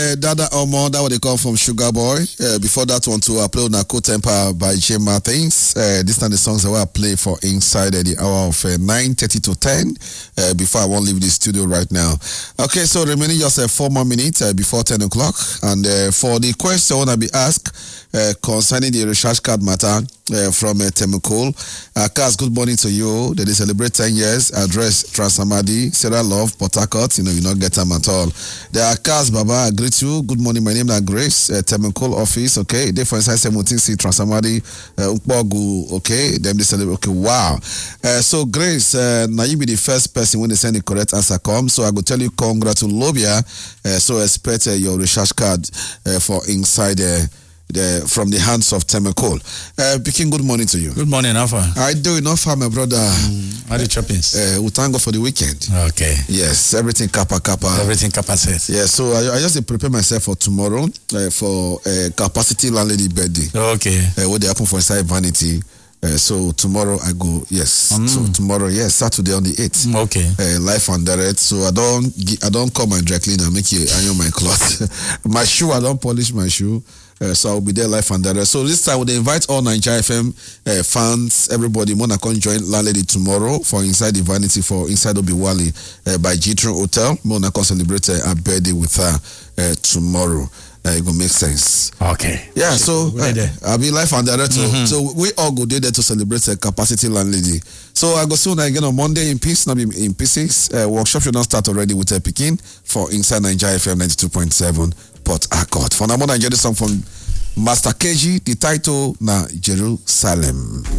Dada Omo, that what they call from Sugar Boy. Before that one too, I played Narco Temper by J Martins. This time the songs that I play for inside the hour of 9:30 to 10. Before I won't leave the studio right now. Okay, so remaining just 4 more minutes before 10 o'clock. And for the question I want to be asked concerning the recharge card matter from Temukul. Kaz, good morning to you. They celebrate 10 years. Address Transamadi, Sarah Love, Port Harcourt. You not get them at all. There are Kaz Baba, I greet you. Good morning. My name is Grace, Temukul office. Okay, they for inside 17C Transamadi, Ukbogu. Okay, them they celebrate. Okay, wow. So Grace, now you be the first person when they send the correct answer come. So I go tell you congratulations. So expect your recharge card for inside from the hands of Temukul. Bikin, good morning to you. Good morning, Alpha. I do enough for my brother. How the choppings? We thank God for the weekend. Okay. Yes, everything kappa. Everything kappa says. Yeah, so I just prepare myself for tomorrow for capacity landlady birthday. Okay. What they happen for inside vanity. So tomorrow I go, yes. So tomorrow, yes, Saturday on the 8th. Okay. Live and direct. So I don't call my dry cleaner, make you iron my clothes. My shoe, I don't polish my shoe. So I'll be there live and direct. So this time we invite all Nigeria FM fans, everybody. Mona can join Landlady tomorrow for Inside the Vanity for Inside Obiwali by G-Tron Hotel. Mona can celebrate a birthday with her tomorrow. It will make sense. Okay. Yeah, so I'll be live and direct. So we all go there to celebrate a capacity landlady. So I go soon again on Monday in peace, not in pieces. Workshop should not start already with a Pekin for Inside Nigeria FM 92.7 Port Harcourt. For now, I enjoy the song from Master KG, the title na Jerusalem.